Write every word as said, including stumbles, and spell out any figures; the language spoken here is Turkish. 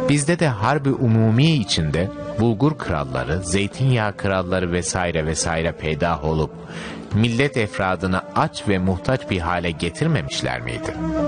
Bizde de harbi umumi içinde bulgur kralları, zeytinyağı kralları vesaire vesaire peydah olup millet efradını aç ve muhtaç bir hale getirmemişler miydi?